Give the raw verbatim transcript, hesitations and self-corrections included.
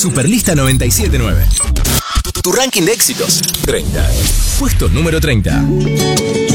Superlista noventa y siete nueve. Tu ranking de éxitos. treinta. Puesto número treinta.